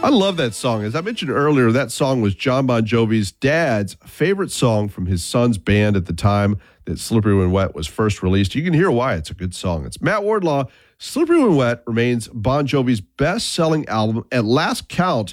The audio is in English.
I love that song. As I mentioned earlier, that song was John Bon Jovi's dad's favorite song from his son's band at the time that Slippery When Wet was first released. You can hear why it's a good song. It's Matt Wardlaw. Slippery When Wet remains Bon Jovi's best-selling album. At last count,